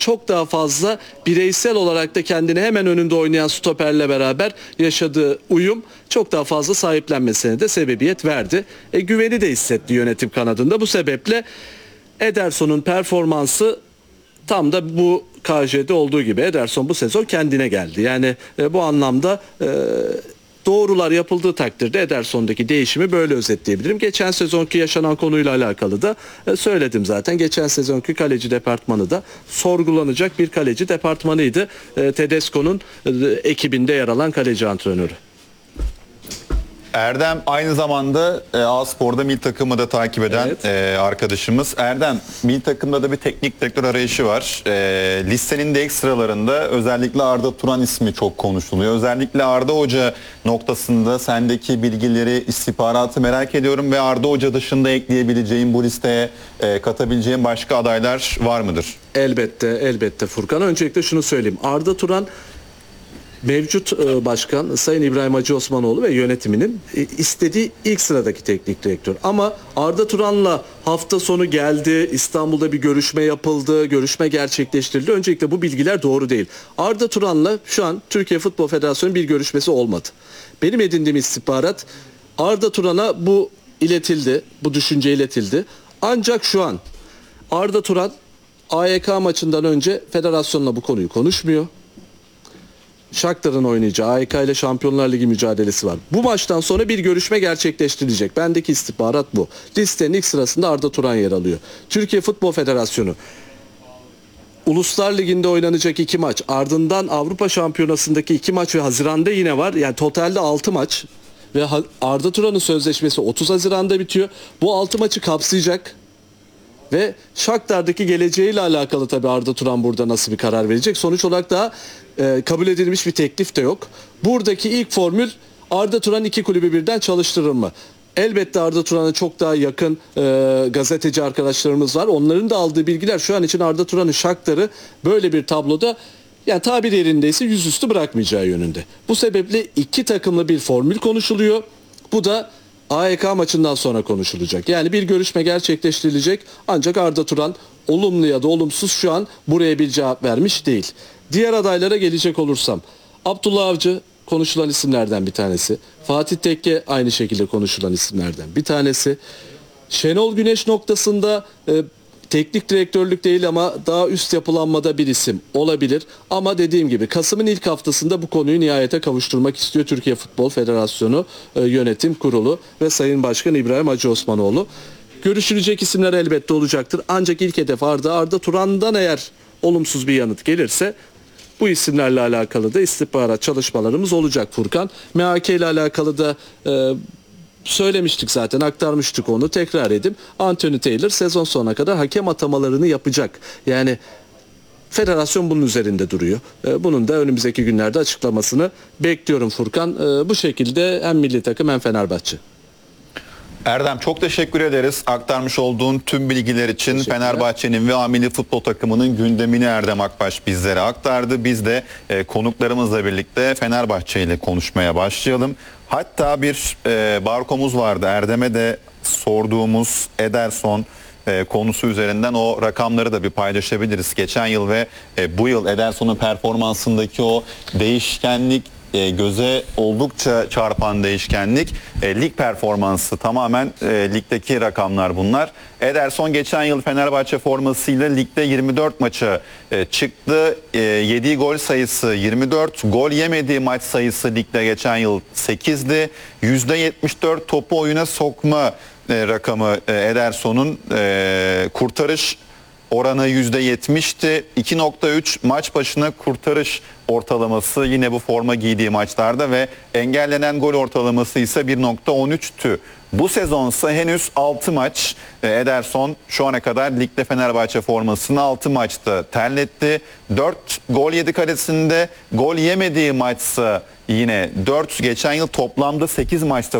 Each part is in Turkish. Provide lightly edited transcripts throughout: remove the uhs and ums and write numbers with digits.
çok daha fazla bireysel olarak da kendini hemen önünde oynayan stoperle beraber yaşadığı uyum çok daha fazla sahiplenmesine de sebebiyet verdi. Güveni de hissetti yönetim kanadında. Bu sebeple Ederson'un performansı tam da bu KJ'de olduğu gibi Ederson bu sezon kendine geldi. Yani bu anlamda doğrular yapıldığı takdirde Ederson'daki değişimi böyle özetleyebilirim. Geçen sezonki yaşanan konuyla alakalı da söyledim zaten. Geçen sezonki kaleci departmanı da sorgulanacak bir kaleci departmanıydı. Tedesco'nun ekibinde yer alan kaleci antrenörü. Erdem aynı zamanda A-Spor'da milli takımı da takip eden arkadaşımız. Erdem, milli takımda da bir teknik direktör arayışı var. Listenin de ilk sıralarında özellikle Arda Turan ismi çok konuşuluyor. Özellikle Arda Hoca noktasında sendeki bilgileri, istihbaratı merak ediyorum ve Arda Hoca dışında ekleyebileceğin, bu listeye katabileceğin başka adaylar var mıdır? Elbette Furkan. Öncelikle şunu söyleyeyim. Arda Turan mevcut başkan Sayın İbrahim Hacı Osmanoğlu ve yönetiminin istediği ilk sıradaki teknik direktör. Ama Arda Turan'la hafta sonu geldi, İstanbul'da bir görüşme yapıldı, görüşme gerçekleştirildi. Öncelikle bu bilgiler doğru değil. Arda Turan'la şu an Türkiye Futbol Federasyonu bir görüşmesi olmadı. Benim edindiğim istihbarat Arda Turan'a bu iletildi, bu düşünce iletildi. Ancak şu an Arda Turan AYK maçından önce federasyonla bu konuyu konuşmuyor. Shakhtar'ın oynayacağı AYK ile Şampiyonlar Ligi mücadelesi var. Bu maçtan sonra bir görüşme gerçekleştirilecek. Bendeki istihbarat bu. Listenin ilk sırasında Arda Turan yer alıyor. Türkiye Futbol Federasyonu Uluslar Ligi'nde oynanacak 2 maç, ardından Avrupa Şampiyonası'ndaki 2 maç ve Haziran'da yine var. Yani totalde 6 maç ve Arda Turan'ın sözleşmesi 30 Haziran'da bitiyor. Bu 6 maçı kapsayacak. Ve Shakhtar'daki geleceğiyle alakalı tabii Arda Turan burada nasıl bir karar verecek? Sonuç olarak daha kabul edilmiş bir teklif de yok. Buradaki ilk formül Arda Turan 2 kulübü birden çalıştırır mı? Elbette Arda Turan'a çok daha yakın gazeteci arkadaşlarımız var. Onların da aldığı bilgiler şu an için Arda Turan'ın Shakhtar'ı böyle bir tabloda, yani tabir yerindeyse, yüzüstü bırakmayacağı yönünde. Bu sebeple 2 takımlı bir formül konuşuluyor. Bu da AYK maçından sonra konuşulacak. Yani bir görüşme gerçekleştirilecek ancak Arda Turan olumlu ya da olumsuz şu an buraya bir cevap vermiş değil. Diğer adaylara gelecek olursam Abdullah Avcı konuşulan isimlerden bir tanesi. Fatih Tekke aynı şekilde konuşulan isimlerden bir tanesi. Şenol Güneş noktasında teknik direktörlük değil ama daha üst yapılanmada bir isim olabilir. Ama dediğim gibi Kasım'ın ilk haftasında bu konuyu nihayete kavuşturmak istiyor Türkiye Futbol Federasyonu Yönetim Kurulu ve Sayın Başkan İbrahim Hacı Osmanoğlu. Görüşülecek isimler elbette olacaktır. Ancak ilk hedef Arda Turan'dan eğer olumsuz bir yanıt gelirse bu isimlerle alakalı da istihbarat çalışmalarımız olacak Furkan. MHK ile alakalı da söylemiştik zaten, aktarmıştık onu, tekrar edeyim. Anthony Taylor sezon sonuna kadar hakem atamalarını yapacak. Yani federasyon bunun üzerinde duruyor. Bunun da önümüzdeki günlerde açıklamasını bekliyorum Furkan. Bu şekilde hem milli takım hem Fenerbahçe. Erdem, çok teşekkür ederiz. Aktarmış olduğun tüm bilgiler için Fenerbahçe'nin ve milli futbol takımının gündemini Erdem Akbaş bizlere aktardı. Biz de konuklarımızla birlikte Fenerbahçe ile konuşmaya başlayalım. Hatta bir barkomuz vardı. Erdem'e de sorduğumuz Ederson konusu üzerinden o rakamları da bir paylaşabiliriz. Geçen yıl ve bu yıl Ederson'un performansındaki o değişkenlik, göze oldukça çarpan değişkenlik, lig performansı, tamamen ligdeki rakamlar bunlar. Ederson geçen yıl Fenerbahçe formasıyla ligde 24 maça çıktı. Yediği gol sayısı 24, gol yemediği maç sayısı ligde geçen yıl 8'di. %74 topu oyuna sokma rakamı Ederson'un, kurtarış oranı %70'ti. 2.3 maç başına kurtarış ortalaması yine bu forma giydiği maçlarda ve engellenen gol ortalaması ise 1.13'tü. Bu sezonsa henüz 6 maç Ederson şu ana kadar ligde Fenerbahçe formasını 6 maçta terletti. 4 gol yedi kalesinde, gol yemediği maçsa yine 4. Geçen yıl toplamda 8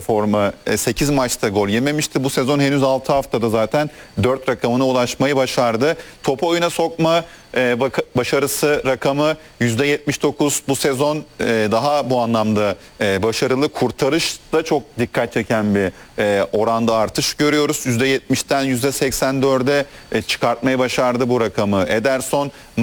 maçta gol yememişti. Bu sezon henüz 6 haftada zaten 4 rakamına ulaşmayı başardı. Topu oyuna sokma başarısı rakamı %79. Bu sezon daha bu anlamda başarılı. Kurtarış da çok dikkat çeken bir oranda artış görüyoruz. %70'ten %84'e çıkartmayı başardı bu rakamı Ederson.